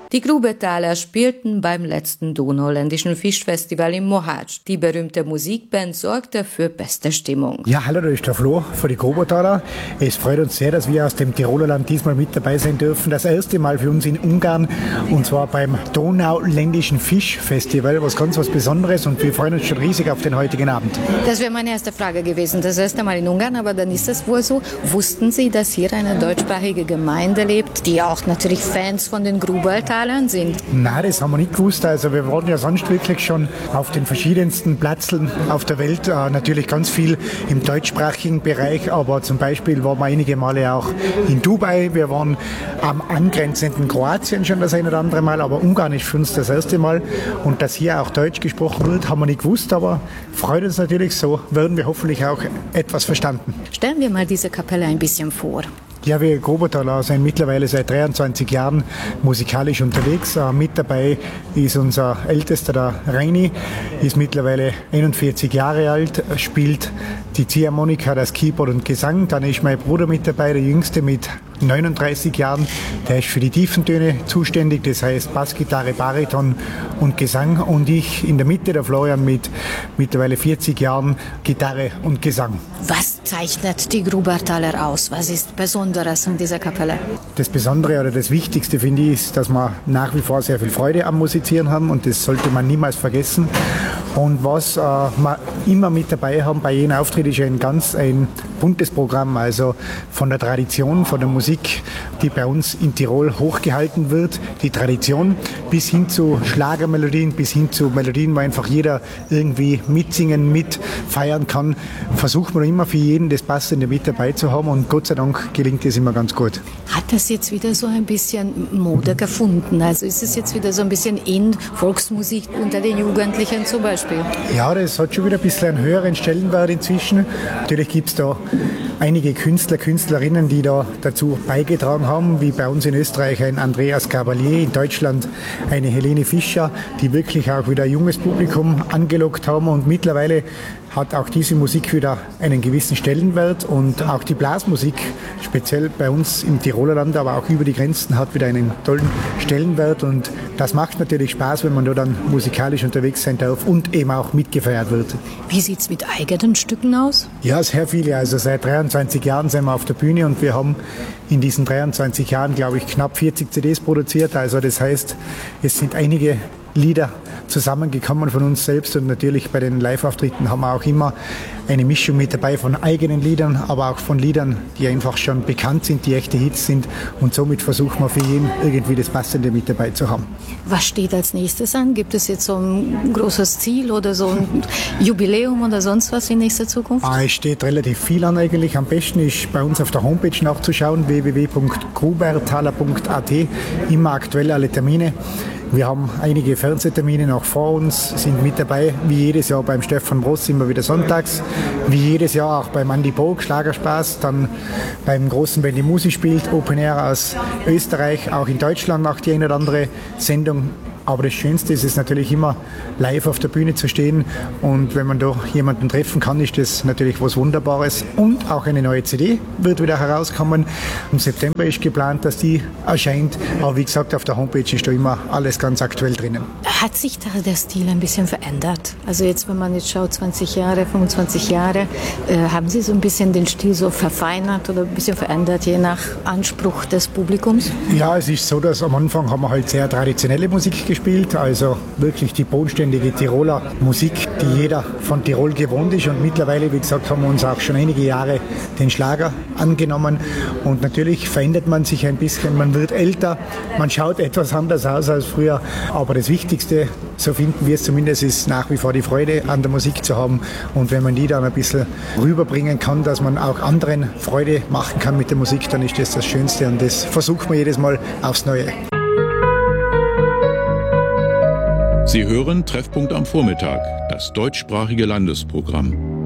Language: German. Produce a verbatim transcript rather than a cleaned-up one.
Die Grubertaler spielten beim letzten Donauländischen Fischfestival in Mohács. Die berühmte Musikband sorgte für beste Stimmung. Ja, hallo, da ist der Flo von die Grubertaler. Es freut uns sehr, dass wir aus dem Tiroler Land diesmal mit dabei sein dürfen. Das erste Mal für uns in Ungarn und zwar beim Donauländischen Fischfestival. Was ganz was Besonderes und wir freuen uns schon riesig auf den heutigen Abend. Das wäre meine erste Frage gewesen. Das erste Mal in Ungarn, aber dann ist es wohl so. Wussten Sie, dass hier eine deutschsprachige Gemeinde lebt, die auch natürlich Fans von den Grubertalern sind? Nein, das haben wir nicht gewusst. Also wir waren ja sonst wirklich schon auf den verschiedensten Plätzen auf der Welt. Äh, natürlich ganz viel im deutschsprachigen Bereich, aber zum Beispiel waren wir einige Male auch in Dubai. Wir waren am angrenzenden Kroatien schon das ein oder andere Mal, aber Ungarn ist für uns das erste Mal. Und dass hier auch Deutsch gesprochen wird, haben wir nicht gewusst, aber freut uns natürlich. So werden wir hoffentlich auch etwas verstanden. Stellen wir mal diese Kapelle ein bisschen vor. Ja, wir Grubertaler sind mittlerweile seit dreiundzwanzig Jahren musikalisch unterwegs. Äh, mit dabei ist unser Ältester, der Reini, ist mittlerweile einundvierzig Jahre alt, spielt die Ziehharmonika, das Keyboard und Gesang. Dann ist mein Bruder mit dabei, der Jüngste mit neununddreißig Jahren. Der ist für die Tiefentöne zuständig, das heißt Bassgitarre, Bariton und Gesang. Und ich in der Mitte, der Florian mit mittlerweile vierzig Jahren, Gitarre und Gesang. Was zeichnet die Grubertaler aus? Was ist Besonderes an dieser Kapelle? Das Besondere oder das Wichtigste, finde ich, ist, dass wir nach wie vor sehr viel Freude am Musizieren haben und das sollte man niemals vergessen. Und was äh, wir immer mit dabei haben bei jedem Auftritt ist ein ganz ein buntes Programm, also von der Tradition, von der Musik, die bei uns in Tirol hochgehalten wird, die Tradition, bis hin zu Schlagermelodien, bis hin zu Melodien, wo einfach jeder irgendwie mitsingen, mitfeiern kann, versucht man immer für jeden das Passende mit dabei zu haben und Gott sei Dank gelingt es immer ganz gut. Hat das jetzt wieder so ein bisschen Mode gefunden? Also ist es jetzt wieder so ein bisschen in Volksmusik unter den Jugendlichen zum Beispiel? Ja, das hat schon wieder ein bisschen einen höheren Stellenwert inzwischen. Natürlich gibt es da einige Künstler, Künstlerinnen, die da dazu beigetragen haben, wie bei uns in Österreich ein Andreas Cavalier, in Deutschland eine Helene Fischer, die wirklich auch wieder ein junges Publikum angelockt haben und mittlerweile hat auch diese Musik wieder einen gewissen Stellenwert und auch die Blasmusik, speziell bei uns im Tiroler Land, aber auch über die Grenzen, hat wieder einen tollen Stellenwert und das macht natürlich Spaß, wenn man da dann musikalisch unterwegs sein darf und eben auch mitgefeiert wird. Wie sieht es mit eigenen Stücken aus? Ja, sehr viele. Also seit dreiundzwanzig Jahren sind wir auf der Bühne und wir haben in diesen dreiundzwanzig Jahren, glaube ich, knapp vierzig C Ds produziert. Also das heißt, es sind einige Lieder zusammengekommen von uns selbst und natürlich bei den Live-Auftritten haben wir auch immer eine Mischung mit dabei von eigenen Liedern, aber auch von Liedern, die einfach schon bekannt sind, die echte Hits sind und somit versuchen wir für jeden irgendwie das Passende mit dabei zu haben. Was steht als nächstes an? Gibt es jetzt so ein großes Ziel oder so ein Jubiläum oder sonst was in nächster Zukunft? Ah, es steht relativ viel an eigentlich. Am besten ist bei uns auf der Homepage nachzuschauen, w w w punkt grubertaler punkt a t, immer aktuell alle Termine. Wir haben einige Fernsehtermine noch vor uns, sind mit dabei, wie jedes Jahr beim Stefan Bross, immer wieder sonntags, wie jedes Jahr auch beim Andi Bog, Schlagerspaß, dann beim großen Wenn die Musik spielt, Open Air aus Österreich, auch in Deutschland auch die eine oder andere Sendung. Aber das Schönste ist es natürlich immer, live auf der Bühne zu stehen. Und wenn man da jemanden treffen kann, ist das natürlich was Wunderbares. Und auch eine neue C D wird wieder herauskommen. Im September ist geplant, dass die erscheint. Aber wie gesagt, auf der Homepage ist da immer alles ganz aktuell drinnen. Hat sich da der Stil ein bisschen verändert? Also jetzt, wenn man jetzt schaut, zwanzig Jahre, fünfundzwanzig Jahre, äh, haben Sie so ein bisschen den Stil so verfeinert oder ein bisschen verändert, je nach Anspruch des Publikums? Ja, es ist so, dass am Anfang haben wir halt sehr traditionelle Musik gespielt. Gespielt, also wirklich die bodenständige Tiroler Musik, die jeder von Tirol gewohnt ist und mittlerweile, wie gesagt, haben wir uns auch schon einige Jahre den Schlager angenommen und natürlich verändert man sich ein bisschen, man wird älter, man schaut etwas anders aus als früher, aber das Wichtigste, so finden wir es zumindest, ist nach wie vor die Freude an der Musik zu haben und wenn man die dann ein bisschen rüberbringen kann, dass man auch anderen Freude machen kann mit der Musik, dann ist das das Schönste und das versucht man jedes Mal aufs Neue. Sie hören Treffpunkt am Vormittag, das deutschsprachige Landesprogramm.